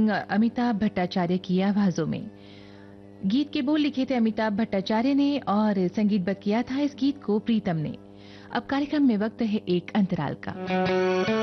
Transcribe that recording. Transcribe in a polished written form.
सिंह, अमिताभ भट्टाचार्य की आवाजों में। गीत के बोल लिखे थे अमिताभ भट्टाचार्य ने और संगीतबद्ध किया था इस गीत को प्रीतम ने। अब कार्यक्रम में वक्त है एक अंतराल का।